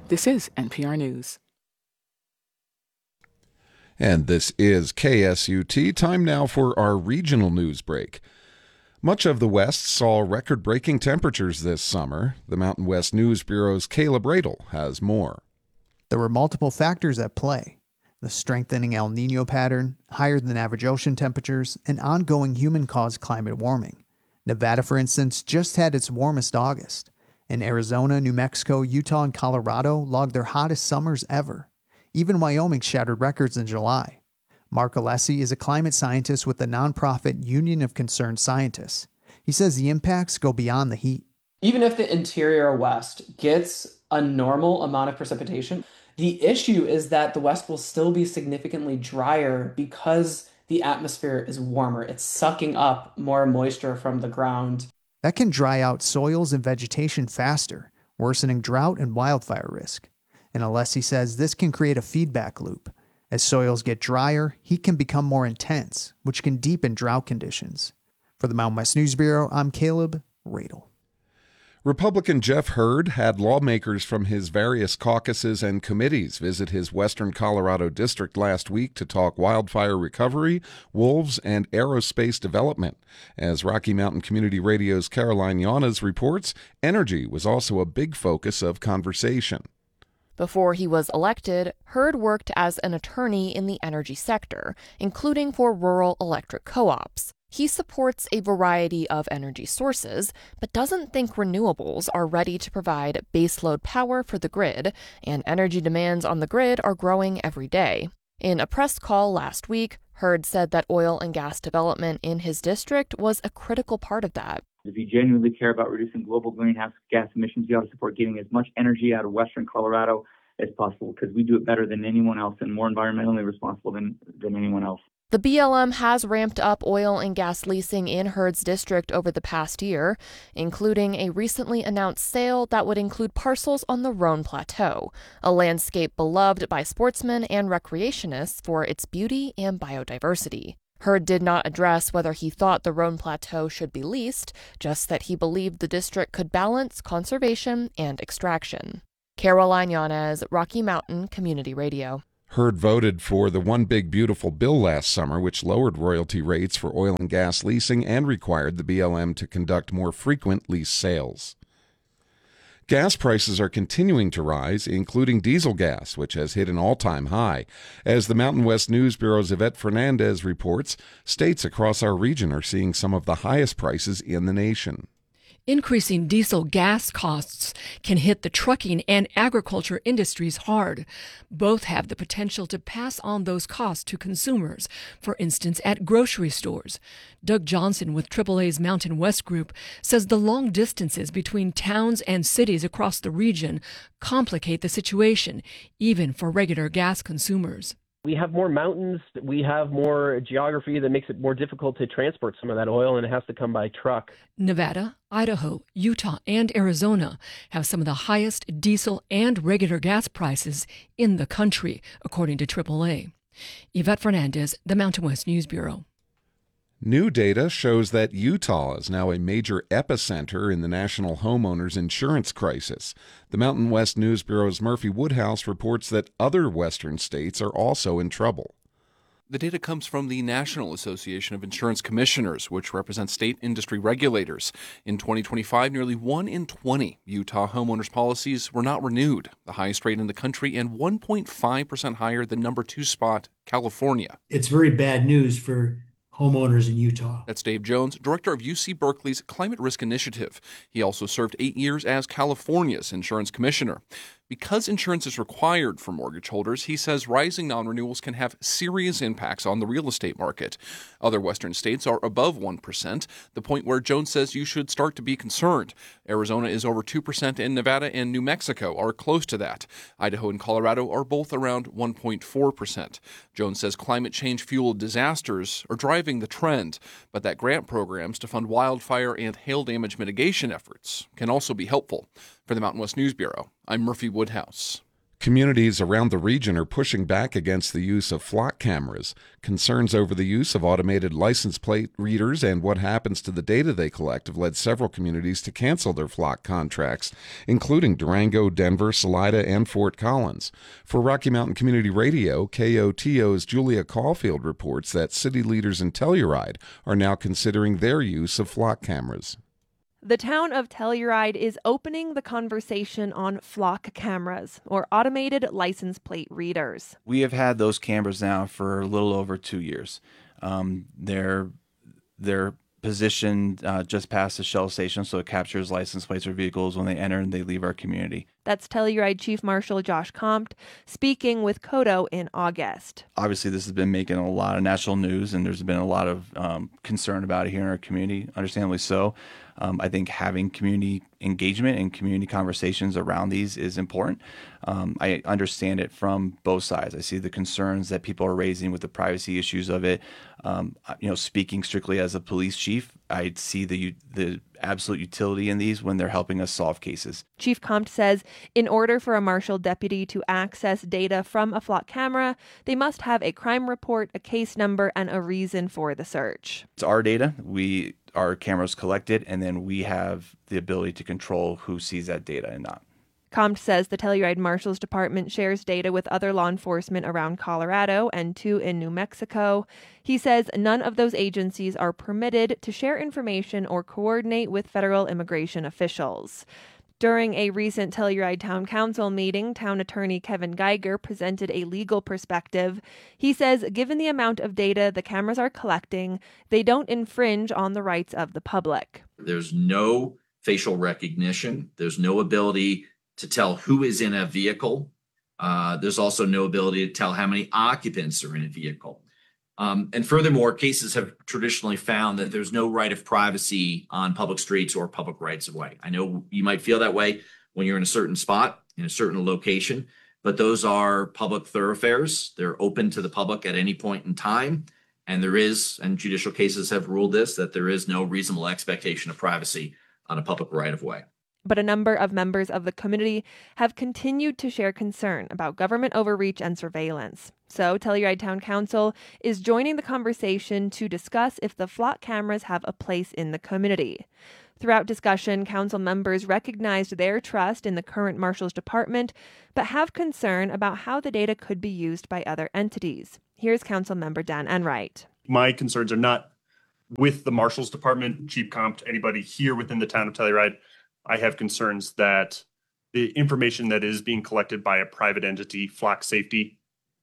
This is NPR News. And this is KSUT. Time now for our regional news break. Much of the West saw record-breaking temperatures this summer. The Mountain West News Bureau's Caleb Radel has more. There were multiple factors at play. The strengthening El Nino pattern, higher than average ocean temperatures, and ongoing human-caused climate warming. Nevada, for instance, just had its warmest August. And Arizona, New Mexico, Utah, and Colorado logged their hottest summers ever. Even Wyoming shattered records in July. Mark Alessi is a climate scientist with the nonprofit Union of Concerned Scientists. He says the impacts go beyond the heat. Even if the interior West gets a normal amount of precipitation, the issue is that the West will still be significantly drier because the atmosphere is warmer. It's sucking up more moisture from the ground. That can dry out soils and vegetation faster, worsening drought and wildfire risk. And Alessi says this can create a feedback loop. As soils get drier, heat can become more intense, which can deepen drought conditions. For the Mountain West News Bureau, I'm Caleb Radel. Republican Jeff Hurd had lawmakers from his various caucuses and committees visit his western Colorado district last week to talk wildfire recovery, wolves, and aerospace development. As Rocky Mountain Community Radio's Caroline Yanez reports, energy was also a big focus of conversation. Before he was elected, Hurd worked as an attorney in the energy sector, including for rural electric co-ops. He supports a variety of energy sources, but doesn't think renewables are ready to provide baseload power for the grid, and energy demands on the grid are growing every day. In a press call last week, Hurd said that oil and gas development in his district was a critical part of that. If you genuinely care about reducing global greenhouse gas emissions, you ought to support getting as much energy out of western Colorado as possible, because we do it better than anyone else and more environmentally responsible than anyone else. The BLM has ramped up oil and gas leasing in Hurd's district over the past year, including a recently announced sale that would include parcels on the Roan Plateau, a landscape beloved by sportsmen and recreationists for its beauty and biodiversity. Hurd did not address whether he thought the Roan Plateau should be leased, just that he believed the district could balance conservation and extraction. Caroline Yanez, Rocky Mountain Community Radio. Hurd voted for the One Big Beautiful bill last summer, which lowered royalty rates for oil and gas leasing and required the BLM to conduct more frequent lease sales. Gas prices are continuing to rise, including diesel gas, which has hit an all-time high. As the Mountain West News Bureau's Yvette Fernandez reports, states across our region are seeing some of the highest prices in the nation. Increasing diesel gas costs can hit the trucking and agriculture industries hard. Both have the potential to pass on those costs to consumers, for instance, at grocery stores. Doug Johnson with AAA's Mountain West Group says the long distances between towns and cities across the region complicate the situation, even for regular gas consumers. We have more mountains, we have more geography that makes it more difficult to transport some of that oil, and it has to come by truck. Nevada, Idaho, Utah, and Arizona have some of the highest diesel and regular gas prices in the country, according to AAA. Yvette Fernandez, the Mountain West News Bureau. New data shows that Utah is now a major epicenter in the national homeowners insurance crisis. The Mountain West News Bureau's Murphy Woodhouse reports that other western states are also in trouble. The data comes from the National Association of Insurance Commissioners, which represents state industry regulators. In 2025, nearly 1 in 20 Utah homeowners policies were not renewed, the highest rate in the country and 1.5% higher than number 2 spot, California. It's very bad news for homeowners in Utah. That's Dave Jones, director of UC Berkeley's Climate Risk Initiative. He also served 8 years as California's insurance commissioner. Because insurance is required for mortgage holders, he says rising non-renewals can have serious impacts on the real estate market. Other western states are above 1%, the point where Jones says you should start to be concerned. Arizona is over 2%, and Nevada and New Mexico are close to that. Idaho and Colorado are both around 1.4%. Jones says climate change-fueled disasters are driving the trend, but that grant programs to fund wildfire and hail damage mitigation efforts can also be helpful. For the Mountain West News Bureau, I'm Murphy Woodhouse. Communities around the region are pushing back against the use of flock cameras. Concerns over the use of automated license plate readers and what happens to the data they collect have led several communities to cancel their flock contracts, including Durango, Denver, Salida, and Fort Collins. For Rocky Mountain Community Radio, KOTO's Julia Caulfield reports that city leaders in Telluride are now considering their use of flock cameras. The town of Telluride is opening the conversation on flock cameras, or automated license plate readers. We have had those cameras now for a little over 2 years. They're positioned just past the Shell station, so it captures license plates or vehicles when they enter and they leave our community. That's Telluride Chief Marshal Josh Compt speaking with KOTO in August. Obviously, this has been making a lot of national news, and there's been a lot of concern about it here in our community, understandably so. I think having community engagement and community conversations around these is important. I understand it from both sides. I see the concerns that people are raising with the privacy issues of it. Speaking strictly as a police chief, I see the absolute utility in these when they're helping us solve cases. Chief Compt says in order for a marshal deputy to access data from a flock camera, they must have a crime report, a case number, and a reason for the search. It's our data. Our cameras collected, and then we have the ability to control who sees that data and not. Compt says the Telluride Marshal's Department shares data with other law enforcement around Colorado and 2 in New Mexico. He says none of those agencies are permitted to share information or coordinate with federal immigration officials. During a recent Telluride Town Council meeting, Town Attorney Kevin Geiger presented a legal perspective. He says given the amount of data the cameras are collecting, they don't infringe on the rights of the public. There's no facial recognition. There's no ability to tell who is in a vehicle. There's also no ability to tell how many occupants are in a vehicle. And furthermore, cases have traditionally found that there's no right of privacy on public streets or public rights of way. I know you might feel that way when you're in a certain spot, in a certain location, but those are public thoroughfares. They're open to the public at any point in time. And and judicial cases have ruled this, that there is no reasonable expectation of privacy on a public right of way. But a number of members of the community have continued to share concern about government overreach and surveillance. So Telluride Town Council is joining the conversation to discuss if the flock cameras have a place in the community. Throughout discussion, council members recognized their trust in the current Marshal's Department, but have concern about how the data could be used by other entities. Here's Council Member Dan Enright. My concerns are not with the Marshal's Department, Chief Compt, anybody here within the town of Telluride. I have concerns that the information that is being collected by a private entity, Flock Safety,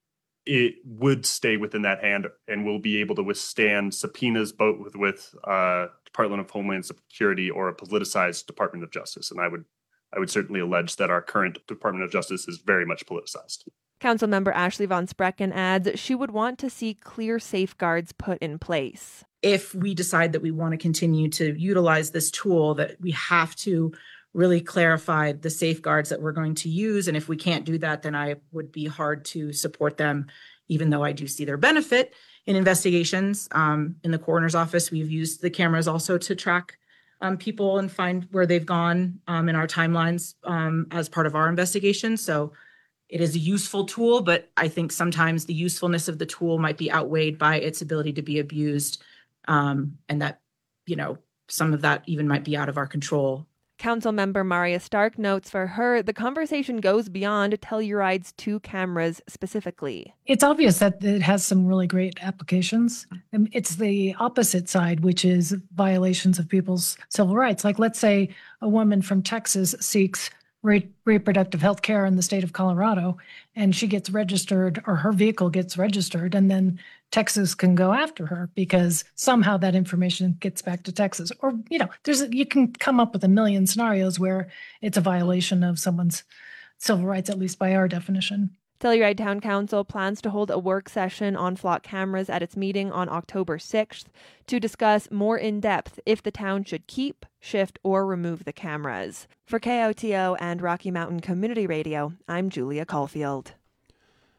it would stay within that hand and will be able to withstand subpoenas both with Department of Homeland Security or a politicized Department of Justice. And I would certainly allege that our current Department of Justice is very much politicized. Councilmember Ashley Von Sprecken adds she would want to see clear safeguards put in place. If we decide that we want to continue to utilize this tool, that we have to really clarify the safeguards that we're going to use. And if we can't do that, then I would be hard to support them, even though I do see their benefit in investigations. In the coroner's office, we've used the cameras also to track people and find where they've gone in our timelines as part of our investigation. So it is a useful tool, but I think sometimes the usefulness of the tool might be outweighed by its ability to be abused. And that, some of that even might be out of our control. Councilmember Maria Stark notes for her, the conversation goes beyond Telluride's 2 cameras specifically. It's obvious that it has some really great applications. And it's the opposite side, which is violations of people's civil rights. Like, let's say a woman from Texas seeks reproductive health care in the state of Colorado, and she gets registered, or her vehicle gets registered, and then Texas can go after her because somehow that information gets back to Texas. Or, you can come up with a million scenarios where it's a violation of someone's civil rights, at least by our definition. Telluride Town Council plans to hold a work session on flock cameras at its meeting on October 6th to discuss more in depth if the town should keep, shift, or remove the cameras. For KOTO and Rocky Mountain Community Radio, I'm Julia Caulfield.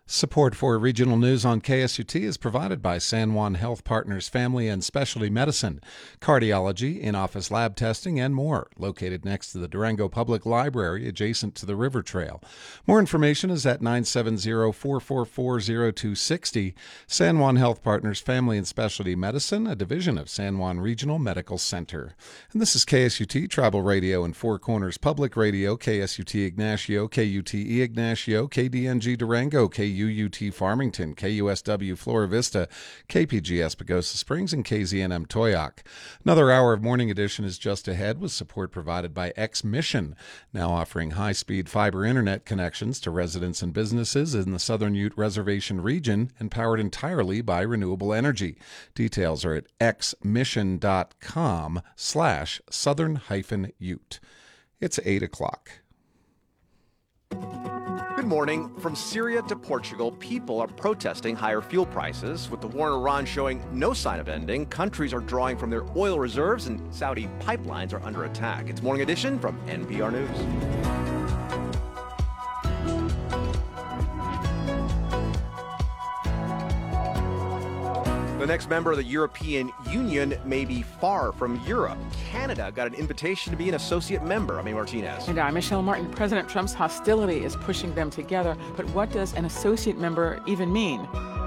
Support for regional news on KSUT is provided by San Juan Health Partners Family and Specialty Medicine, cardiology, in-office lab testing, and more, located next to the Durango Public Library adjacent to the River Trail. More information is at 970-444-0260. San Juan Health Partners Family and Specialty Medicine, a division of San Juan Regional Medical Center. And this is KSUT Tribal Radio and Four Corners Public Radio, KSUT Ignacio, KUTE Ignacio, KDNG Durango, UUT Farmington, KUSW Flora Vista, KPGS Pagosa Springs, and KZNM Toyoak. Another hour of Morning Edition is just ahead with support provided by X-Mission, now offering high-speed fiber internet connections to residents and businesses in the Southern Ute Reservation region and powered entirely by renewable energy. Details are at xmission.com/southern-ute. It's 8 o'clock. Good morning. From Syria to Portugal, people are protesting higher fuel prices. With the war in Iran showing no sign of ending, countries are drawing from their oil reserves and Saudi pipelines are under attack. It's Morning Edition from NPR News. The next member of the European Union may be far from Europe. Canada got an invitation to be an associate member. Amy Martinez. And I'm Michelle Martin. President Trump's hostility is pushing them together. But what does an associate member even mean?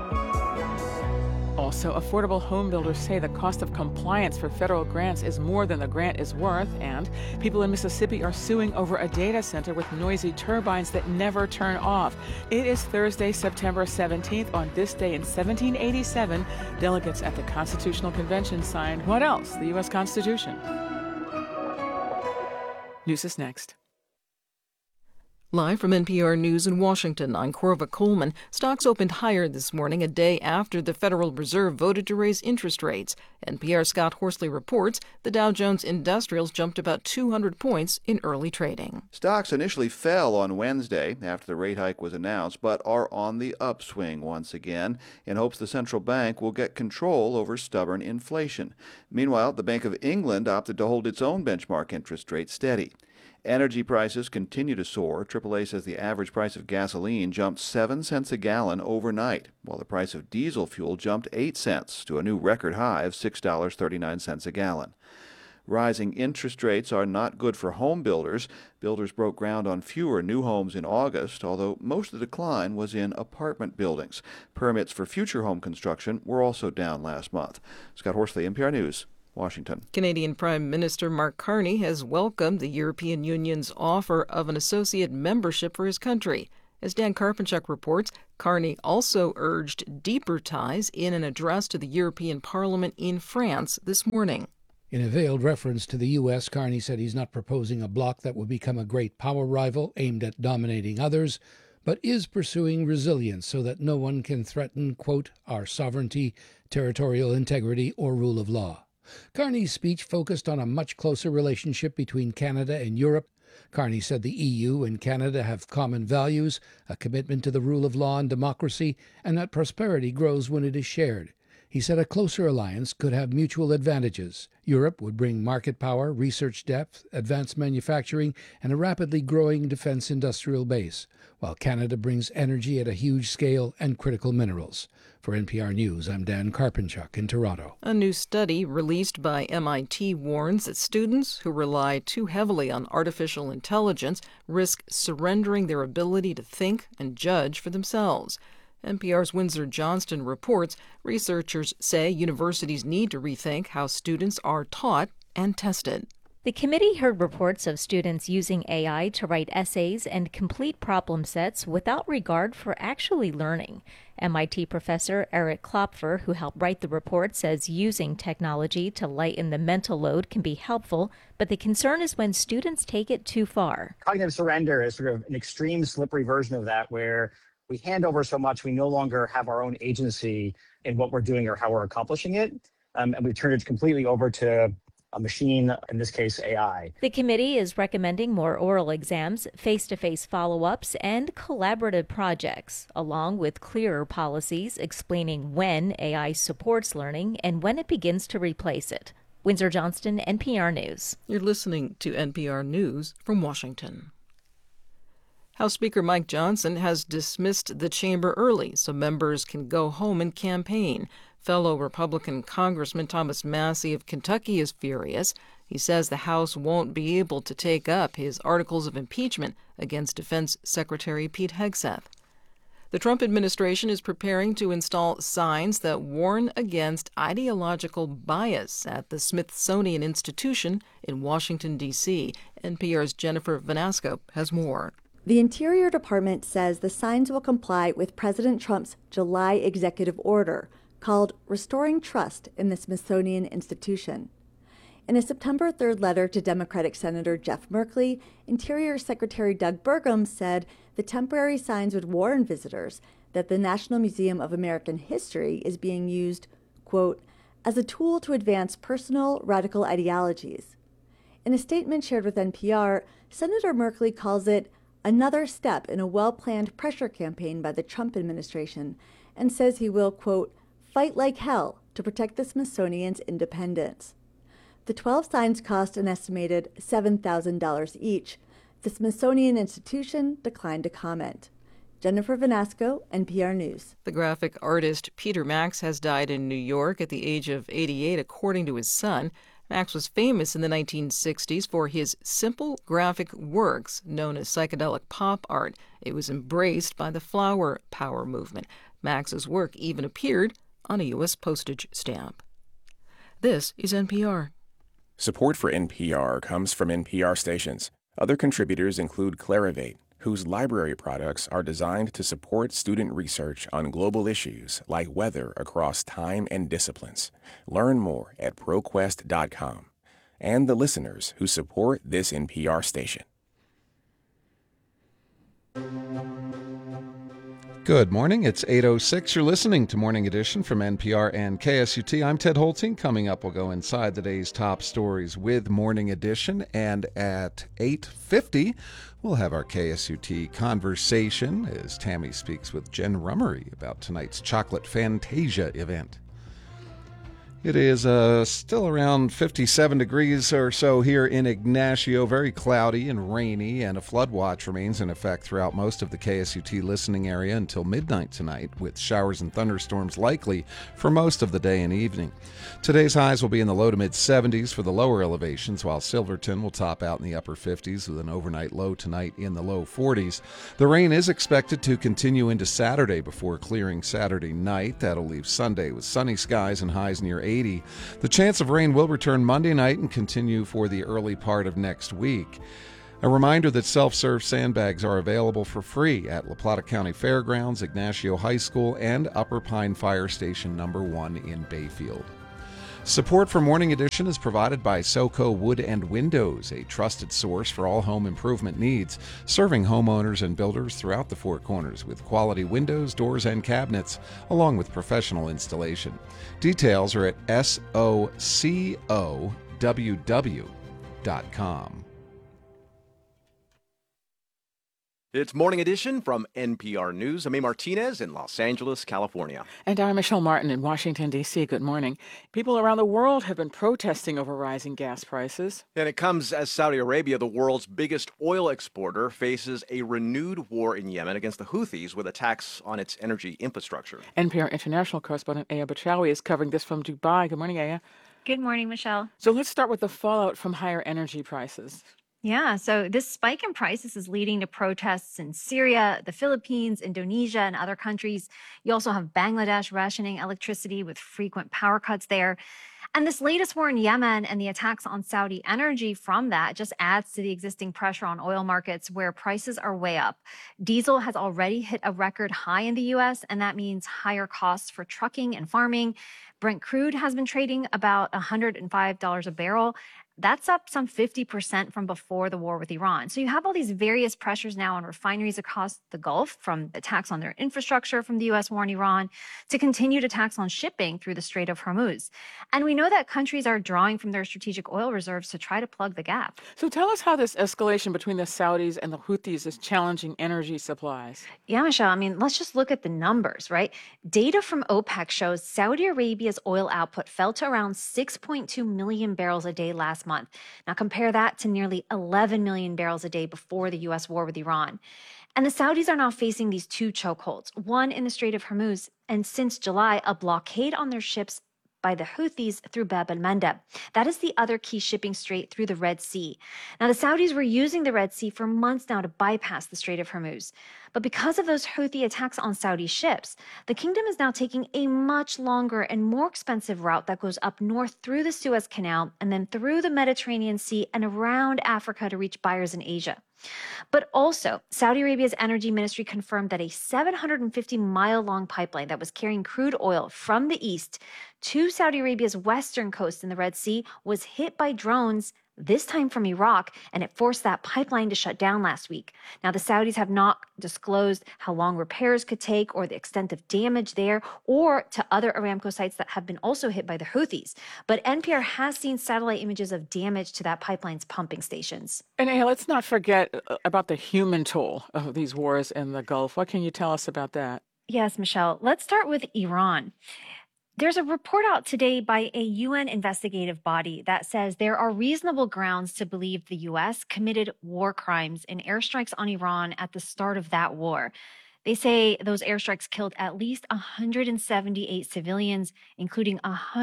Also, affordable home builders say the cost of compliance for federal grants is more than the grant is worth, and people in Mississippi are suing over a data center with noisy turbines that never turn off. It is Thursday, September 17th. On this day in 1787, delegates at the Constitutional Convention signed what else? The U.S. Constitution. News is next. Live from NPR News in Washington, I'm Corva Coleman. Stocks opened higher this morning, a day after the Federal Reserve voted to raise interest rates. NPR's Scott Horsley reports the Dow Jones Industrials jumped about 200 points in early trading. Stocks initially fell on Wednesday after the rate hike was announced, but are on the upswing once again in hopes the central bank will get control over stubborn inflation. Meanwhile, the Bank of England opted to hold its own benchmark interest rate steady. Energy prices continue to soar. AAA says the average price of gasoline jumped 7 cents a gallon overnight, while the price of diesel fuel jumped 8 cents to a new record high of $6.39 a gallon. Rising interest rates are not good for home builders. Builders broke ground on fewer new homes in August, although most of the decline was in apartment buildings. Permits for future home construction were also down last month. Scott Horsley, NPR News, Washington. Canadian Prime Minister Mark Carney has welcomed the European Union's offer of an associate membership for his country. As Dan Karpenchuk reports, Carney also urged deeper ties in an address to the European Parliament in France this morning. In a veiled reference to the U.S., Carney said he's not proposing a bloc that will become a great power rival aimed at dominating others, but is pursuing resilience so that no one can threaten, quote, our sovereignty, territorial integrity, or rule of law. Carney's speech focused on a much closer relationship between Canada and Europe. Carney said the EU and Canada have common values, a commitment to the rule of law and democracy, and that prosperity grows when it is shared. He said a closer alliance could have mutual advantages. Europe would bring market power, research depth, advanced manufacturing, and a rapidly growing defense industrial base, while Canada brings energy at a huge scale and critical minerals. For NPR News, I'm Dan Karpenchuk in Toronto. A new study released by MIT warns that students who rely too heavily on artificial intelligence risk surrendering their ability to think and judge for themselves. NPR's Windsor Johnston reports researchers say universities need to rethink how students are taught and tested. The committee heard reports of students using AI to write essays and complete problem sets without regard for actually learning. MIT professor Eric Klopfer, who helped write the report, says using technology to lighten the mental load can be helpful, but the concern is when students take it too far. Cognitive surrender is sort of an extreme, slippery version of that, where we hand over so much we no longer have our own agency in what we're doing or how we're accomplishing it, and we turn it completely over to a machine, in this case AI. The committee is recommending more oral exams, face-to-face follow-ups, and collaborative projects, along with clearer policies explaining when AI supports learning and when it begins to replace it. Windsor Johnston, NPR News. You're listening to NPR News from Washington. House Speaker Mike Johnson has dismissed the chamber early so members can go home and campaign. Fellow Republican Congressman Thomas Massie of Kentucky is furious. He says the House won't be able to take up his articles of impeachment against Defense Secretary Pete Hegseth. The Trump administration is preparing to install signs that warn against ideological bias at the Smithsonian Institution in Washington, D.C. NPR's Jennifer Vanasco has more. The Interior Department says the signs will comply with President Trump's July executive order called Restoring Trust in the Smithsonian Institution. In a September 3rd letter to Democratic Senator Jeff Merkley, Interior Secretary Doug Burgum said the temporary signs would warn visitors that the National Museum of American History is being used, quote, as a tool to advance personal radical ideologies. In a statement shared with NPR, Senator Merkley calls it another step in a well-planned pressure campaign by the Trump administration and says he will, quote, fight like hell to protect the Smithsonian's independence. The 12 signs cost an estimated $7,000 each. The Smithsonian Institution declined to comment. Jennifer Vanasco, NPR News. The graphic artist Peter Max has died in New York at the age of 88, according to his son. Max was famous in the 1960s for his simple graphic works known as psychedelic pop art. It was embraced by the flower power movement. Max's work even appeared on a U.S. postage stamp. This is NPR. Support for NPR comes from NPR stations. Other contributors include Clarivate, whose library products are designed to support student research on global issues like weather across time and disciplines. Learn more at ProQuest.com. And the listeners who support this NPR station. Good morning. It's 8:06. You're listening to Morning Edition from NPR and KSUT. I'm Ted Holting. Coming up, we'll go inside the day's top stories with Morning Edition. And at 8:50, we'll have our KSUT conversation as Tammy speaks with Jen Rummery about tonight's Chocolate Fantasia event. It is still around 57 degrees or so here in Ignacio, very cloudy and rainy, and a flood watch remains in effect throughout most of the KSUT listening area until midnight tonight, with showers and thunderstorms likely for most of the day and evening. Today's highs will be in the low to mid-70s for the lower elevations, while Silverton will top out in the upper 50s with an overnight low tonight in the low 40s. The rain is expected to continue into Saturday before clearing Saturday night. That'll leave Sunday with sunny skies and highs near 80. The chance of rain will return Monday night and continue for the early part of next week. A reminder that self-serve sandbags are available for free at La Plata County Fairgrounds, Ignacio High School, and Upper Pine Fire Station No. 1 in Bayfield. Support for Morning Edition is provided by SoCo Wood and Windows, a trusted source for all home improvement needs, serving homeowners and builders throughout the Four Corners with quality windows, doors, and cabinets, along with professional installation. Details are at SOCOWW.com. It's Morning Edition from NPR News. I'm A. Martinez in Los Angeles, California. And I'm Michelle Martin in Washington, D.C. Good morning. People around the world have been protesting over rising gas prices. And it comes as Saudi Arabia, the world's biggest oil exporter, faces a renewed war in Yemen against the Houthis with attacks on its energy infrastructure. NPR international correspondent Aya Bachawi is covering this from Dubai. Good morning, Aya. Good morning, Michelle. So let's start with the fallout from higher energy prices. Yeah, so this spike in prices is leading to protests in Syria, the Philippines, Indonesia, and other countries. You also have Bangladesh rationing electricity with frequent power cuts there. And this latest war in Yemen and the attacks on Saudi energy from that just adds to the existing pressure on oil markets where prices are way up. Diesel has already hit a record high in the U.S., and that means higher costs for trucking and farming. Brent crude has been trading about $105 a barrel. That's up some 50% from before the war with Iran. So you have all these various pressures now on refineries across the Gulf, from attacks on their infrastructure from the U.S. war in Iran to continued attacks on shipping through the Strait of Hormuz. And we know that countries are drawing from their strategic oil reserves to try to plug the gap. So tell us how this escalation between the Saudis and the Houthis is challenging energy supplies. Yeah, Michelle, I mean, let's just look at the numbers, right? Data from OPEC shows Saudi Arabia's oil output fell to around 6.2 million barrels a day last month, month. Now compare that to nearly 11 million barrels a day before the U.S. war with Iran. And the Saudis are now facing these two chokeholds, one in the Strait of Hormuz, and since July, a blockade on their ships by the Houthis through Bab el-Mandeb. That is the other key shipping strait through the Red Sea. Now, the Saudis were using the Red Sea for months now to bypass the Strait of Hormuz. But because of those Houthi attacks on Saudi ships, the kingdom is now taking a much longer and more expensive route that goes up north through the Suez Canal and then through the Mediterranean Sea and around Africa to reach buyers in Asia. But also, Saudi Arabia's energy ministry confirmed that a 750-mile-long pipeline that was carrying crude oil from the east to Saudi Arabia's western coast in the Red Sea was hit by drones, this time from Iraq, and it forced that pipeline to shut down last week. Now, the Saudis have not disclosed how long repairs could take or the extent of damage there or to other Aramco sites that have been also hit by the Houthis. But NPR has seen satellite images of damage to that pipeline's pumping stations. And hey, let's not forget about the human toll of these wars in the Gulf. What can you tell us about that? Yes, Michelle. Let's start with Iran. There's a report out today by a UN investigative body that says there are reasonable grounds to believe the U.S. committed war crimes in airstrikes on Iran at the start of that war. They say those airstrikes killed at least 178 civilians, including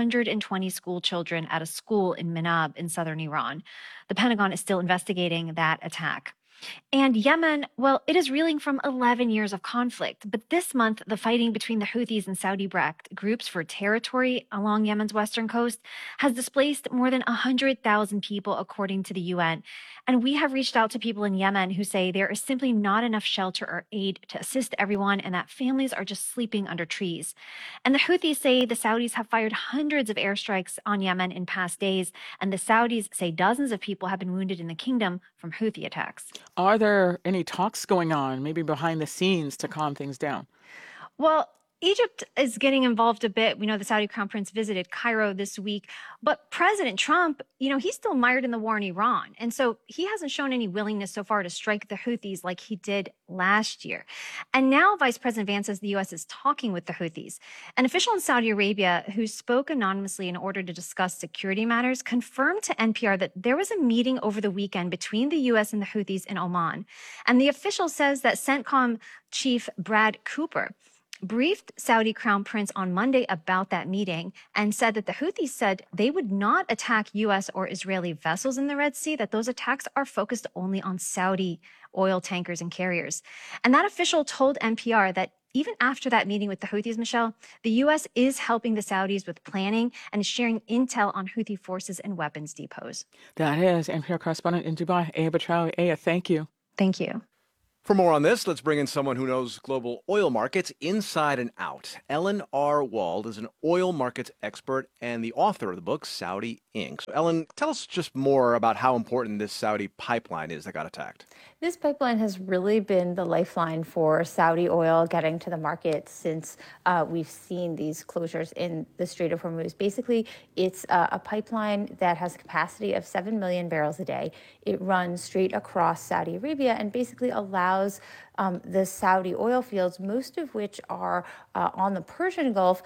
120 school children at a school in Manab in southern Iran. The Pentagon is still investigating that attack. And Yemen, well, it is reeling from 11 years of conflict. But this month, the fighting between the Houthis and Saudi-backed groups for territory along Yemen's western coast has displaced more than 100,000 people, according to the UN. And we have reached out to people in Yemen who say there is simply not enough shelter or aid to assist everyone and that families are just sleeping under trees. And the Houthis say the Saudis have fired hundreds of airstrikes on Yemen in past days. And the Saudis say dozens of people have been wounded in the kingdom from Houthi attacks. Are there any talks going on, maybe behind the scenes, to calm things down? Well, Egypt is getting involved a bit. We know the Saudi crown prince visited Cairo this week, but President Trump, he's still mired in the war in Iran. And so he hasn't shown any willingness so far to strike the Houthis like he did last year. And now Vice President Vance says the U.S. is talking with the Houthis. An official in Saudi Arabia who spoke anonymously in order to discuss security matters confirmed to NPR that there was a meeting over the weekend between the U.S. and the Houthis in Oman. And the official says that CENTCOM Chief Brad Cooper briefed Saudi Crown Prince on Monday about that meeting and said that the Houthis said they would not attack U.S. or Israeli vessels in the Red Sea, that those attacks are focused only on Saudi oil tankers and carriers. And that official told NPR that even after that meeting with the Houthis, Michelle, the U.S. is helping the Saudis with planning and is sharing intel on Houthi forces and weapons depots. That is NPR correspondent in Dubai, Aya Batrawi. Aya, thank you. Thank you. For more on this, let's bring in someone who knows global oil markets inside and out. Ellen R. Wald is an oil markets expert and the author of the book Saudi Inc. So Ellen, tell us just more about how important this Saudi pipeline is that got attacked. This pipeline has really been the lifeline for Saudi oil getting to the market since we've seen these closures in the Strait of Hormuz. Basically, it's a pipeline that has a capacity of 7 million barrels a day. It runs straight across Saudi Arabia and basically allows the Saudi oil fields, most of which are on the Persian Gulf,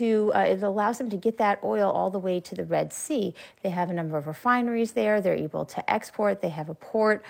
it allows them to get that oil all the way to the Red Sea. They have a number of refineries there. They're able to export. They have a port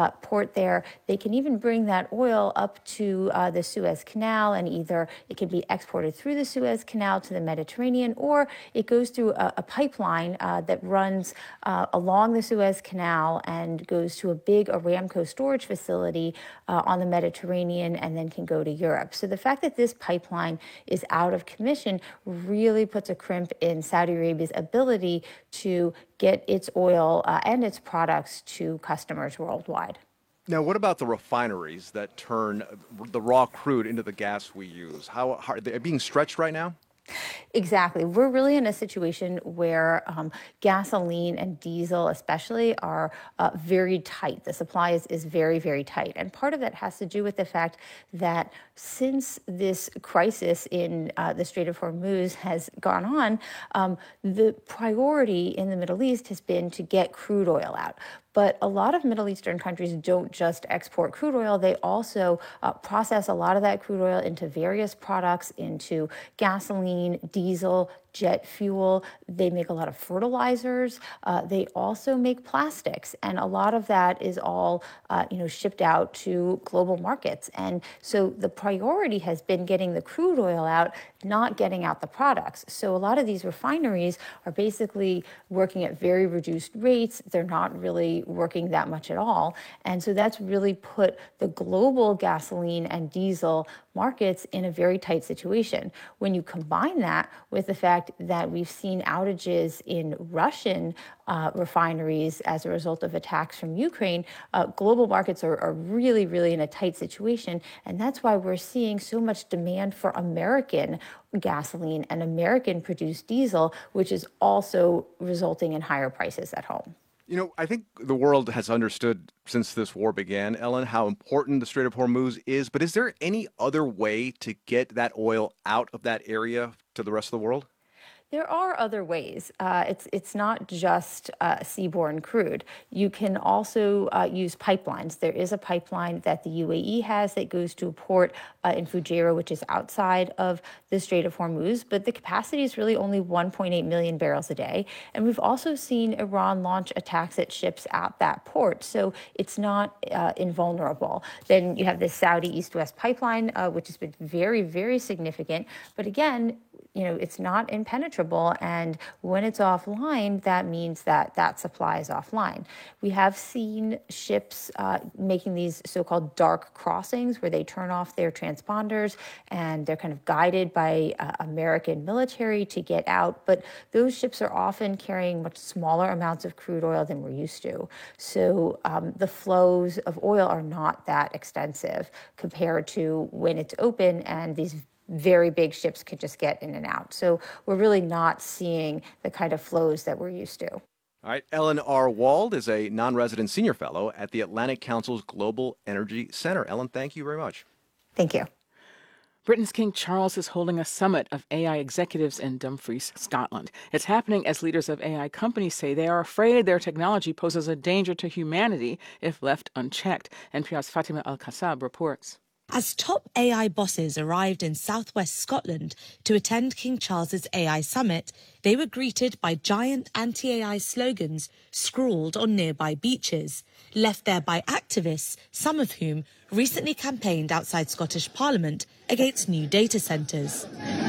there. They can even bring that oil up to the Suez Canal, and either it can be exported through the Suez Canal to the Mediterranean, or it goes through a pipeline that runs along the Suez Canal and goes to a big Aramco storage facility on the Mediterranean and then can go to Europe. So the fact that this pipeline is out of commission really puts a crimp in Saudi Arabia's ability to get its oil and its products to customers worldwide. Now, what about the refineries that turn the raw crude into the gas we use? How are they being stretched right now? Exactly. We're really in a situation where gasoline and diesel especially are very tight. The supply is very, very tight. And part of that has to do with the fact that since this crisis in the Strait of Hormuz has gone on, the priority in the Middle East has been to get crude oil out. But a lot of Middle Eastern countries don't just export crude oil. They also process a lot of that crude oil into various products, into gasoline, diesel, jet fuel. They make a lot of fertilizers. They also make plastics. And a lot of that is all, shipped out to global markets. And so the priority has been getting the crude oil out, not getting out the products. So a lot of these refineries are basically working at very reduced rates. They're not really working that much at all. And so that's really put the global gasoline and diesel markets in a very tight situation. When you combine that with the fact that we've seen outages in Russian refineries as a result of attacks from Ukraine, global markets are really, really in a tight situation. And that's why we're seeing so much demand for American gasoline and American produced diesel, which is also resulting in higher prices at home. I think the world has understood since this war began, Ellen, how important the Strait of Hormuz is. But is there any other way to get that oil out of that area to the rest of the world? There are other ways. It's not just seaborne crude. You can also use pipelines. There is a pipeline that the UAE has that goes to a port in Fujairah, which is outside of the Strait of Hormuz, but the capacity is really only 1.8 million barrels a day. And we've also seen Iran launch attacks at ships at that port, so it's not invulnerable. Then you have the Saudi East-West pipeline, which has been very, very significant. But again, it's not impenetrable. And when it's offline, that means that that supply is offline. We have seen ships making these so-called dark crossings where they turn off their transponders and they're kind of guided by American military to get out. But those ships are often carrying much smaller amounts of crude oil than we're used to. So the flows of oil are not that extensive compared to when it's open and these very big ships could just get in and out. So we're really not seeing the kind of flows that we're used to. All right. Ellen R. Wald is a non-resident senior fellow at the Atlantic Council's Global Energy Center. Ellen, thank you very much. Thank you. Britain's King Charles is holding a summit of AI executives in Dumfries, Scotland. It's happening as leaders of AI companies say they are afraid their technology poses a danger to humanity if left unchecked. NPR's Fatima Al-Kassab reports. As top AI bosses arrived in southwest Scotland to attend King Charles's AI summit, they were greeted by giant anti-AI slogans scrawled on nearby beaches, left there by activists, some of whom recently campaigned outside Scottish Parliament against new data centres.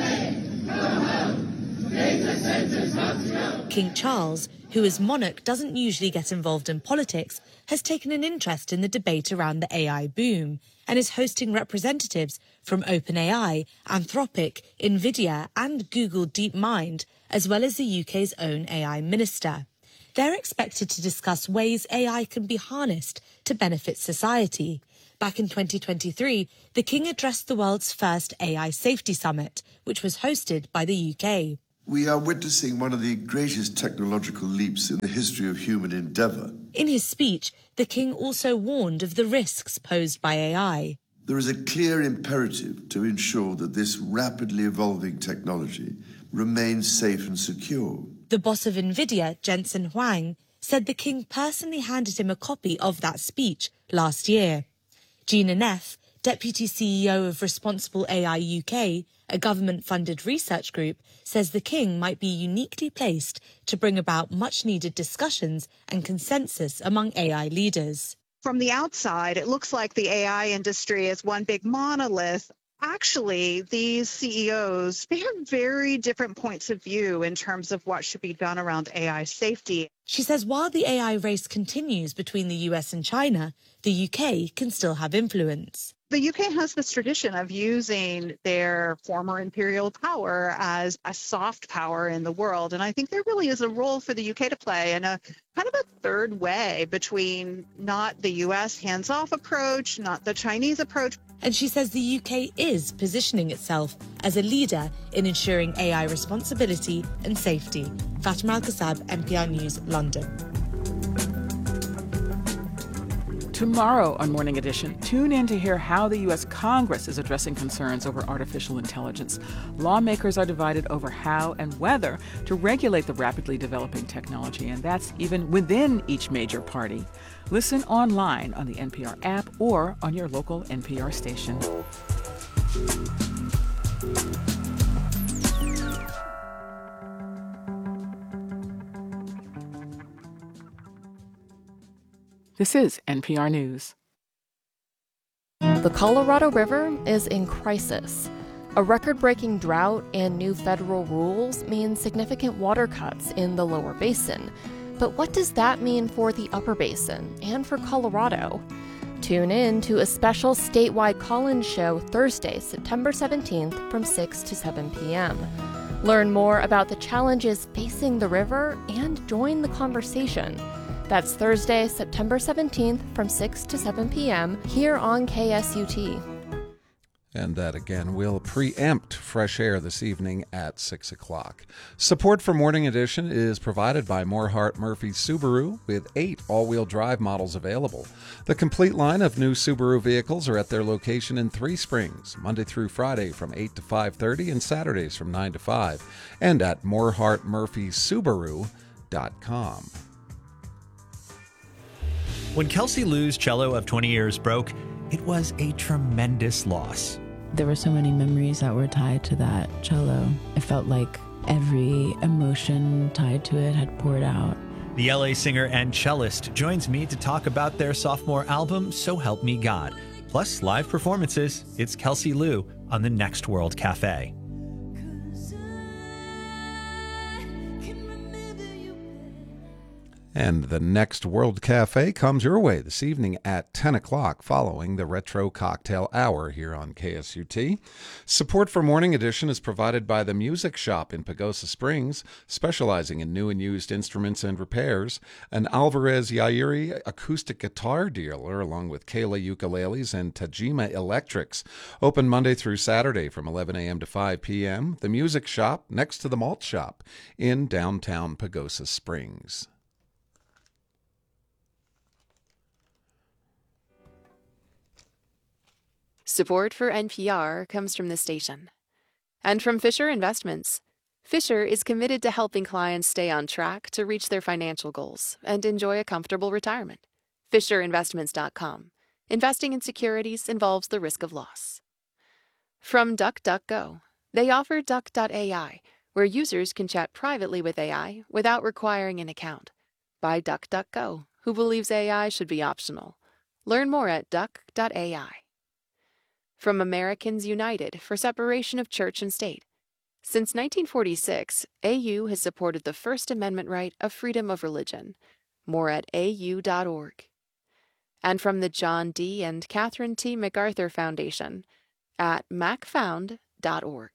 King Charles, who as monarch doesn't usually get involved in politics, has taken an interest in the debate around the AI boom and is hosting representatives from OpenAI, Anthropic, Nvidia and Google DeepMind, as well as the UK's own AI minister. They're expected to discuss ways AI can be harnessed to benefit society. Back in 2023, the King addressed the world's first AI Safety Summit, which was hosted by the UK. We are witnessing one of the greatest technological leaps in the history of human endeavour. In his speech, the King also warned of the risks posed by AI. There is a clear imperative to ensure that this rapidly evolving technology remains safe and secure. The boss of Nvidia, Jensen Huang, said the King personally handed him a copy of that speech last year. Gina Neff, Deputy CEO of Responsible AI UK, a government-funded research group, says the King might be uniquely placed to bring about much-needed discussions and consensus among AI leaders. From the outside, it looks like the AI industry is one big monolith. Actually, these CEOs, they have very different points of view in terms of what should be done around AI safety. She says while the AI race continues between the US and China, the UK can still have influence. The UK has this tradition of using their former imperial power as a soft power in the world. And I think there really is a role for the UK to play in a kind of a third way between not the US hands-off approach, not the Chinese approach. And she says the UK is positioning itself as a leader in ensuring AI responsibility and safety. Fatima Al-Kassab, NPR News, London. Tomorrow on Morning Edition, tune in to hear how the U.S. Congress is addressing concerns over artificial intelligence. Lawmakers are divided over how and whether to regulate the rapidly developing technology, and that's even within each major party. Listen online on the NPR app or on your local NPR station. This is NPR News. The Colorado River is in crisis. A record-breaking drought and new federal rules mean significant water cuts in the lower basin. But what does that mean for the upper basin and for Colorado? Tune in to a special statewide call-in show Thursday, September 17th from 6 to 7 p.m. Learn more about the challenges facing the river and join the conversation. That's Thursday, September 17th from 6 to 7 p.m. here on KSUT. And that again will preempt Fresh Air this evening at 6 o'clock. Support for Morning Edition is provided by Morehart Murphy Subaru with 8 all-wheel drive models available. The complete line of new Subaru vehicles are at their location in Three Springs, Monday through Friday from 8 to 5:30 and Saturdays from 9 to 5, and at moreheartmurphysubaru.com. When Kelsey Lou's cello of 20 years broke, it was a tremendous loss. There were so many memories that were tied to that cello. It felt like every emotion tied to it had poured out. The LA singer and cellist joins me to talk about their sophomore album, So Help Me God. Plus live performances. It's Kelsey Lou on the Next World Cafe. And the Next World Cafe comes your way this evening at 10 o'clock following the Retro Cocktail Hour here on KSUT. Support for Morning Edition is provided by the Music Shop in Pagosa Springs, specializing in new and used instruments and repairs, an Alvarez Yairi acoustic guitar dealer, along with Kayla ukuleles and Tajima Electrics. Open Monday through Saturday from 11 a.m. to 5 p.m. The Music Shop next to the Malt Shop in downtown Pagosa Springs. Support for NPR comes from the station and from Fisher Investments. Fisher is committed to helping clients stay on track to reach their financial goals and enjoy a comfortable retirement. FisherInvestments.com. Investing in securities involves the risk of loss. From DuckDuckGo. They offer Duck.ai, where users can chat privately with AI without requiring an account. By DuckDuckGo, who believes AI should be optional. Learn more at Duck.ai. From Americans United for Separation of Church and State. Since 1946, AU has supported the First Amendment right of freedom of religion. More at au.org. And from the John D. and Catherine T. MacArthur Foundation at macfound.org.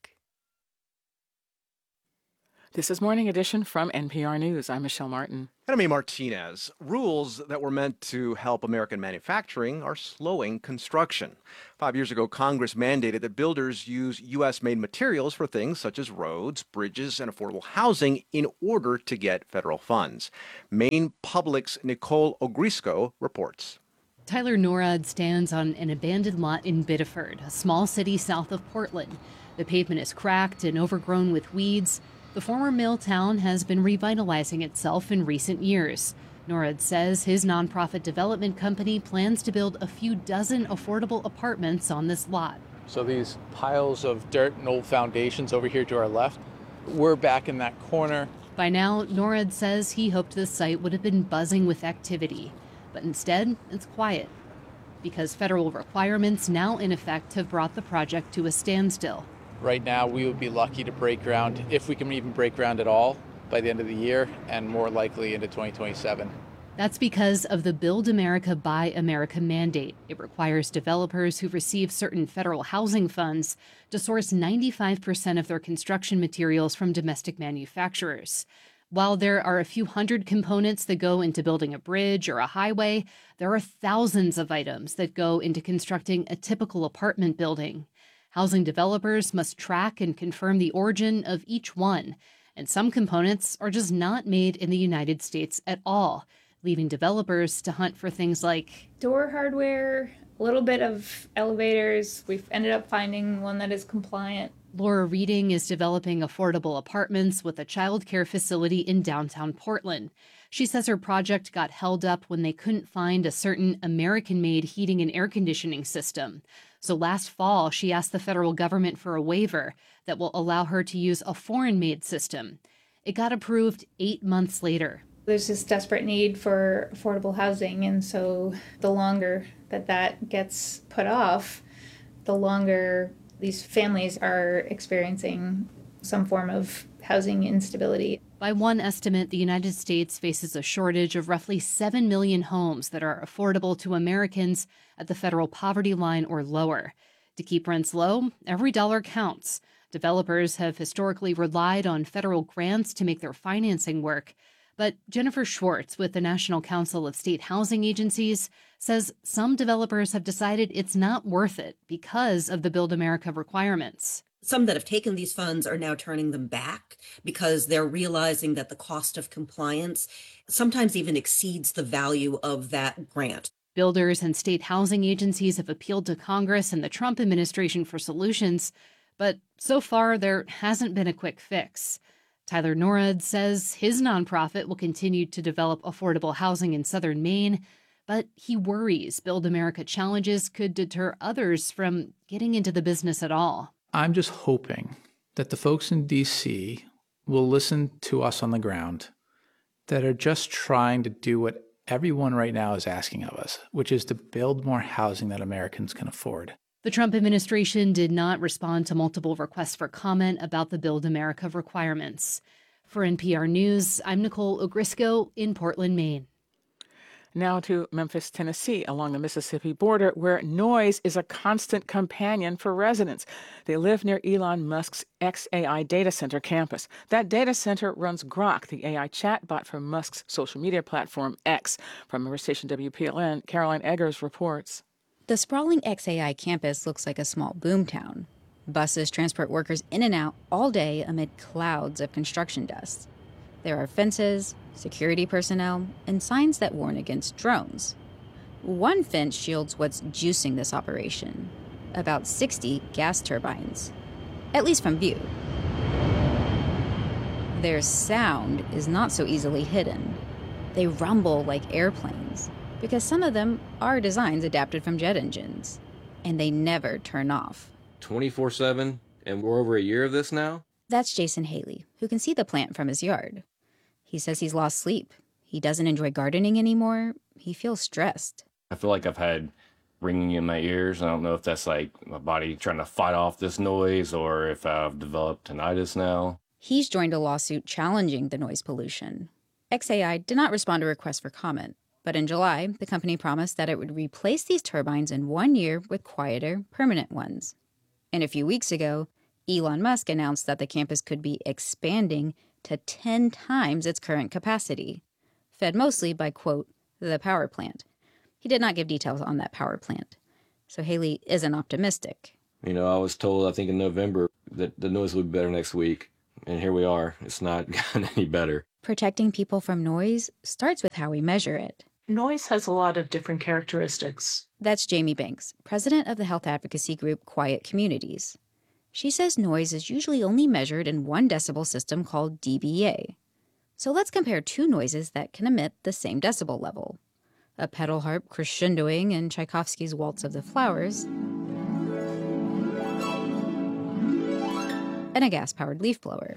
This is Morning Edition from NPR News. I'm Michelle Martin. And I'm A. Martinez. Rules that were meant to help American manufacturing are slowing construction. 5 years ago, Congress mandated that builders use U.S.-made materials for things such as roads, bridges, and affordable housing in order to get federal funds. Maine Public's Nicole Ogrisco reports. Tyler Norad stands on an abandoned lot in Biddeford, a small city south of Portland. The pavement is cracked and overgrown with weeds. The former mill town has been revitalizing itself in recent years. Norad says his nonprofit development company plans to build a few dozen affordable apartments on this lot. So these piles of dirt and old foundations over here to our left, we're back in that corner. By now, Norad says he hoped the site would have been buzzing with activity, but instead it's quiet because federal requirements now in effect have brought the project to a standstill. Right now, we would be lucky to break ground, if we can even break ground at all, by the end of the year, and more likely into 2027. That's because of the Build America, Buy America mandate. It requires developers who receive certain federal housing funds to source 95% of their construction materials from domestic manufacturers. While there are a few hundred components that go into building a bridge or a highway, there are thousands of items that go into constructing a typical apartment building. Housing developers must track and confirm the origin of each one, and some components are just not made in the United States at all, leaving developers to hunt for things like door hardware, a little bit of elevators. We've ended up finding one that is compliant. Laura Reading is developing affordable apartments with a childcare facility in downtown Portland. She says her project got held up when they couldn't find a certain American-made heating and air conditioning system. So last fall, she asked the federal government for a waiver that will allow her to use a foreign-made system. It got approved 8 months later. There's this desperate need for affordable housing, and so the longer that gets put off, the longer these families are experiencing some form of housing instability. By one estimate, the United States faces a shortage of roughly 7 million homes that are affordable to Americans at the federal poverty line or lower. To keep rents low, every dollar counts. Developers have historically relied on federal grants to make their financing work. But Jennifer Schwartz with the National Council of State Housing Agencies says some developers have decided it's not worth it because of the Build America requirements. Some that have taken these funds are now turning them back because they're realizing that the cost of compliance sometimes even exceeds the value of that grant. Builders and state housing agencies have appealed to Congress and the Trump administration for solutions, but so far there hasn't been a quick fix. Tyler Norad says his nonprofit will continue to develop affordable housing in southern Maine, but he worries Build America challenges could deter others from getting into the business at all. I'm just hoping that the folks in D.C. will listen to us on the ground that are just trying to do what everyone right now is asking of us, which is to build more housing that Americans can afford. The Trump administration did not respond to multiple requests for comment about the Build America requirements. For NPR News, I'm Nicole Ogrisco in Portland, Maine. Now to Memphis, Tennessee, along the Mississippi border, where noise is a constant companion for residents. They live near Elon Musk's xAI data center campus. That data center runs Grok, the AI chatbot for Musk's social media platform X. From member station WPLN, Caroline Eggers reports. The sprawling xAI campus looks like a small boomtown. Buses transport workers in and out all day amid clouds of construction dust. There are fences, security personnel, and signs that warn against drones. One fence shields what's juicing this operation, about 60 gas turbines, at least from view. Their sound is not so easily hidden. They rumble like airplanes, because some of them are designs adapted from jet engines, and they never turn off. 24/7, and we're over a year of this now? That's Jason Haley, who can see the plant from his yard. He says he's lost sleep. He doesn't enjoy gardening anymore. He feels stressed. I feel like I've had ringing in my ears. I don't know if that's like my body trying to fight off this noise or if I've developed tinnitus now. He's joined a lawsuit challenging the noise pollution. xAI did not respond to requests for comment, but in July, the company promised that it would replace these turbines in 1 year with quieter, permanent ones. And a few weeks ago, Elon Musk announced that the campus could be expanding to 10 times its current capacity, fed mostly by, quote, the power plant. He did not give details on that power plant, so Haley isn't optimistic. You know, I was told, I think in November, that the noise would be better next week, and here we are. It's not gotten any better. Protecting people from noise starts with how we measure it. Noise has a lot of different characteristics. That's Jamie Banks, president of the health advocacy group Quiet Communities. She says noise is usually only measured in 1 decibel system called dBA. So let's compare 2 noises that can emit the same decibel level. A pedal harp crescendoing in Tchaikovsky's Waltz of the Flowers, and a gas-powered leaf blower.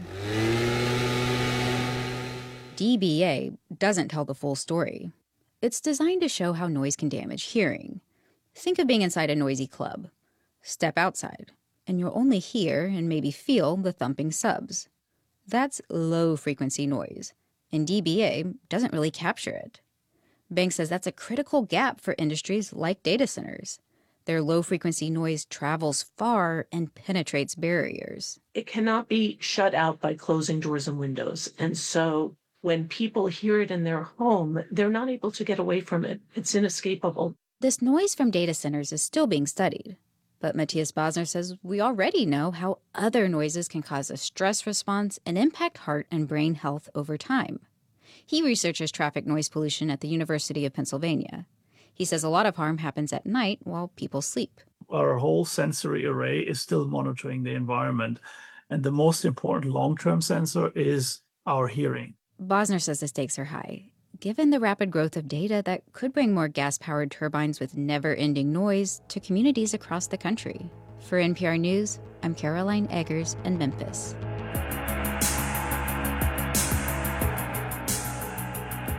dBA doesn't tell the full story. It's designed to show how noise can damage hearing. Think of being inside a noisy club. Step outside, and you'll only hear and maybe feel the thumping subs. That's low-frequency noise, and dBA doesn't really capture it. Banks says that's a critical gap for industries like data centers. Their low-frequency noise travels far and penetrates barriers. It cannot be shut out by closing doors and windows, and so when people hear it in their home, they're not able to get away from it. It's inescapable. This noise from data centers is still being studied. But Matthias Bosner says we already know how other noises can cause a stress response and impact heart and brain health over time. He researches traffic noise pollution at the University of Pennsylvania. He says a lot of harm happens at night while people sleep. Our whole sensory array is still monitoring the environment, and the most important long-term sensor is our hearing. Bosner says the stakes are high, given the rapid growth of data that could bring more gas-powered turbines with never-ending noise to communities across the country. For NPR News, I'm Caroline Eggers in Memphis.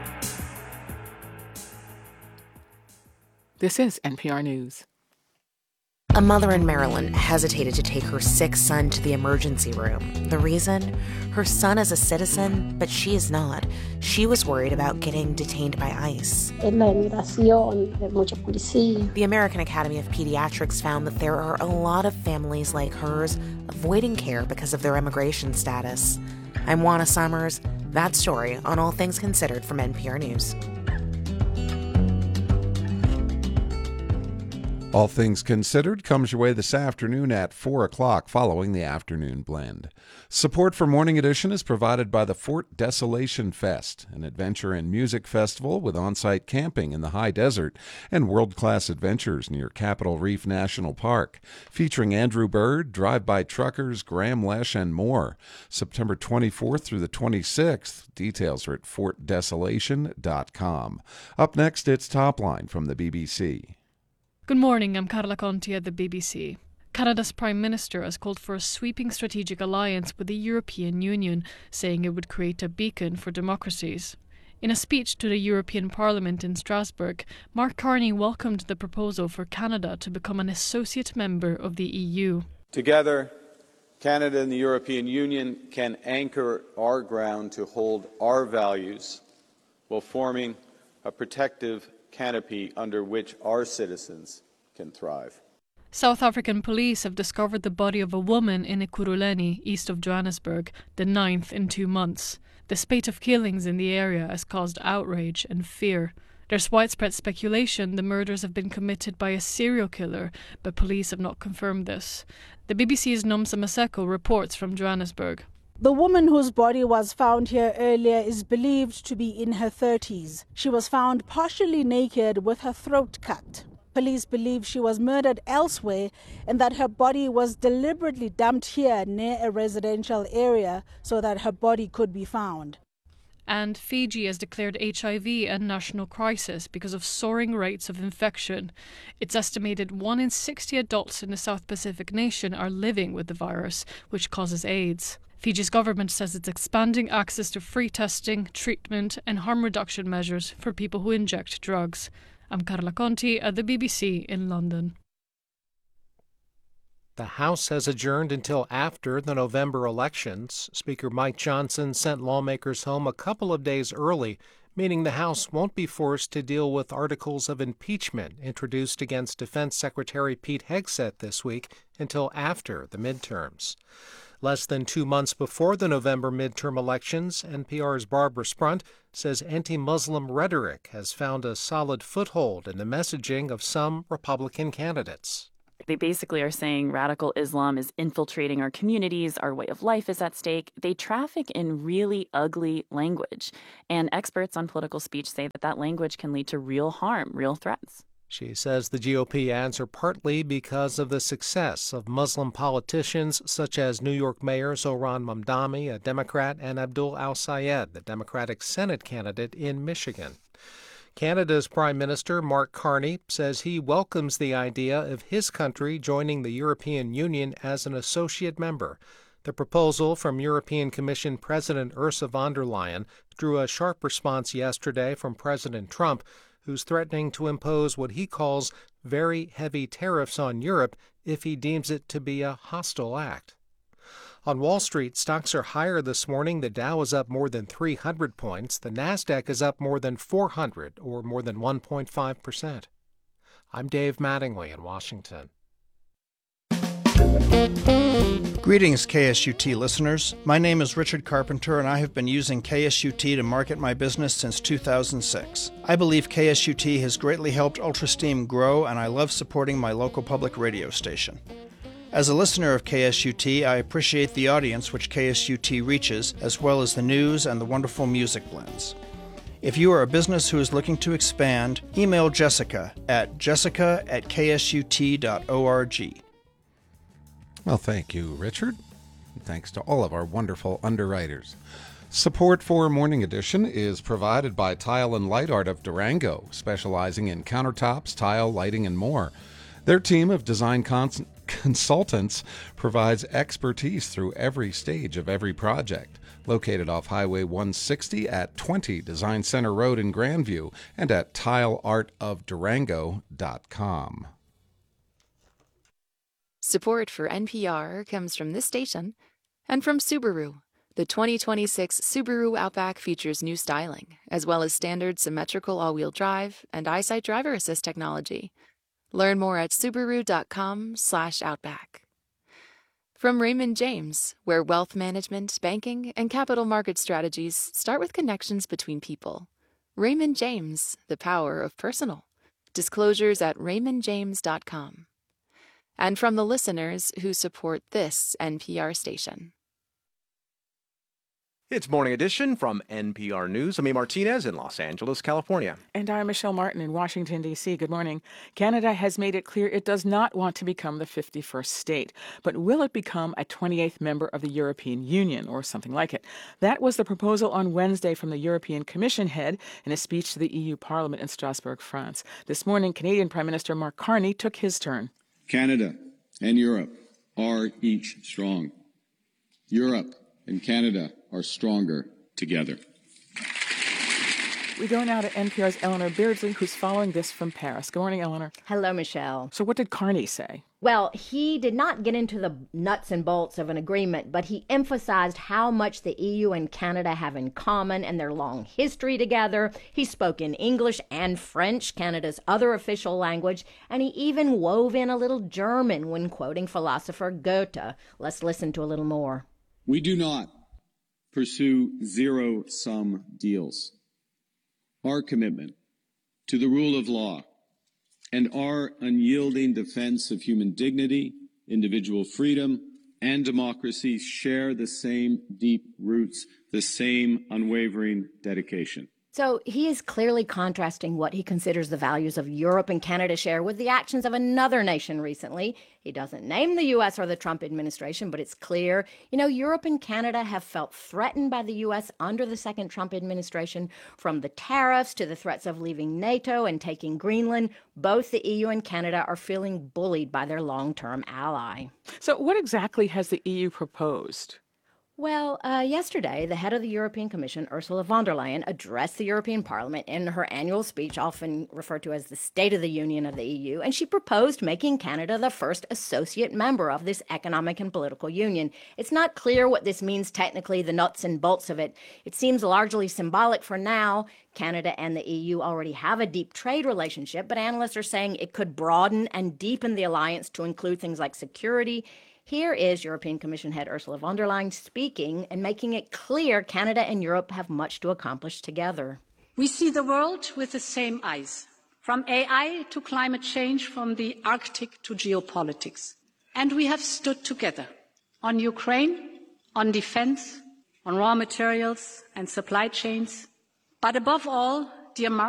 This is NPR News. A mother in Maryland hesitated to take her sick son to the emergency room. The reason? Her son is a citizen, but she is not. She was worried about getting detained by ICE. The American Academy of Pediatrics found that there are a lot of families like hers avoiding care because of their immigration status. I'm Juana Summers. That story on All Things Considered from NPR News. All Things Considered comes your way this afternoon at 4 o'clock following the afternoon blend. Support for Morning Edition is provided by the Fort Desolation Fest, an adventure and music festival with on-site camping in the high desert and world-class adventures near Capitol Reef National Park, featuring Andrew Bird, drive-by truckers, Graham Lesh, and more. September 24th through the 26th. Details are at fortdesolation.com. Up next, it's Top Line from the BBC. Good morning, I'm Carla Conti at the BBC. Canada's Prime Minister has called for a sweeping strategic alliance with the European Union, saying it would create a beacon for democracies. In a speech to the European Parliament in Strasbourg, Mark Carney welcomed the proposal for Canada to become an associate member of the EU. Together, Canada and the European Union can anchor our ground to hold our values while forming a protective canopy under which our citizens can thrive. South African police have discovered the body of a woman in Ekurhuleni, east of Johannesburg, the 9th in 2 months. The spate of killings in the area has caused outrage and fear. There's widespread speculation the murders have been committed by a serial killer, but police have not confirmed this. The BBC's Nomsa Maseko reports from Johannesburg. The woman whose body was found here earlier is believed to be in her 30s. She was found partially naked with her throat cut. Police believe she was murdered elsewhere and that her body was deliberately dumped here near a residential area so that her body could be found. And Fiji has declared HIV a national crisis because of soaring rates of infection. It's estimated 1 in 60 adults in the South Pacific nation are living with the virus, which causes AIDS. Fiji's government says it's expanding access to free testing, treatment and harm reduction measures for people who inject drugs. I'm Carla Conti at the BBC in London. The House has adjourned until after the November elections. Speaker Mike Johnson sent lawmakers home a couple of days early, meaning the House won't be forced to deal with articles of impeachment introduced against Defense Secretary Pete Hegseth this week until after the midterms. Less than 2 months before the November midterm elections, NPR's Barbara Sprunt says anti-Muslim rhetoric has found a solid foothold in the messaging of some Republican candidates. They basically are saying radical Islam is infiltrating our communities, our way of life is at stake. They traffic in really ugly language. And experts on political speech say that that language can lead to real harm, real threats. She says the GOP answer partly because of the success of Muslim politicians such as New York Mayor Zohran Mamdani, a Democrat, and Abdul Al-Sayed, the Democratic Senate candidate in Michigan. Canada's Prime Minister Mark Carney says he welcomes the idea of his country joining the European Union as an associate member. The proposal from European Commission President Ursula von der Leyen drew a sharp response yesterday from President Trump, who's threatening to impose what he calls very heavy tariffs on Europe if he deems it to be a hostile act. On Wall Street, stocks are higher this morning. The Dow is up more than 300 points. The Nasdaq is up more than 400, or more than 1.5%. I'm Dave Mattingly in Washington. Greetings, KSUT listeners. My name is Richard Carpenter, and I have been using KSUT to market my business since 2006. I believe KSUT has greatly helped UltraSteam grow, and I love supporting my local public radio station. As a listener of KSUT, I appreciate the audience which KSUT reaches, as well as the news and the wonderful music blends. If you are a business who is looking to expand, email Jessica at jessica@ksut.org. Well, thank you, Richard. Thanks to all of our wonderful underwriters. Support for Morning Edition is provided by Tile and Light Art of Durango, specializing in countertops, tile, lighting, and more. Their team of design consultants provides expertise through every stage of every project. located off Highway 160 at 20 Design Center Road in Grandview and at tileartofdurango.com. Support for NPR comes from this station and from Subaru. The 2026 Subaru Outback features new styling, as well as standard symmetrical all-wheel drive and EyeSight driver assist technology. Learn more at Subaru.com/Outback. From Raymond James, where wealth management, banking, and capital market strategies start with connections between people. Raymond James, the power of personal. Disclosures at raymondjames.com. And from the listeners who support this NPR station. It's Morning Edition from NPR News. I'm A. Martinez in Los Angeles, California. And I'm Michelle Martin in Washington, D.C. Good morning. Canada has made it clear it does not want to become the 51st state. But will it become a 28th member of the European Union or something like it? That was the proposal on Wednesday from the European Commission head in a speech to the EU Parliament in Strasbourg, France. This morning, Canadian Prime Minister Mark Carney took his turn. Canada and Europe are each strong. Europe and Canada are stronger together. We go now to NPR's Eleanor Beardsley, who's following this from Paris. Good morning, Eleanor. Hello, Michelle. So what did Carney say? Well, he did not get into the nuts and bolts of an agreement, but he emphasized how much the EU and Canada have in common and their long history together. He spoke in English and French, Canada's other official language, and he even wove in a little German when quoting philosopher Goethe. Let's listen to a little more. We do not pursue zero-sum deals. Our commitment to the rule of law and our unyielding defense of human dignity, individual freedom, and democracy share the same deep roots, the same unwavering dedication. So he is clearly contrasting what he considers the values of Europe and Canada share with the actions of another nation recently. He doesn't name the U.S. or the Trump administration, but it's clear, Europe and Canada have felt threatened by the U.S. under the second Trump administration, from the tariffs to the threats of leaving NATO and taking Greenland. Both the EU and Canada are feeling bullied by their long-term ally. So what exactly has the EU proposed? Well, yesterday, the head of the European Commission, Ursula von der Leyen, addressed the European Parliament in her annual speech, often referred to as the State of the Union of the EU, and she proposed making Canada the first associate member of this economic and political union. It's not clear what this means technically, the nuts and bolts of it. It seems largely symbolic for now. Canada and the EU already have a deep trade relationship, but analysts are saying it could broaden and deepen the alliance to include things like security. Here is European Commission head Ursula von der Leyen speaking and making it clear Canada and Europe have much to accomplish together. We see the world with the same eyes, from AI to climate change, from the Arctic to geopolitics. And we have stood together on Ukraine, on defense, on raw materials and supply chains. But above all, dear Mark,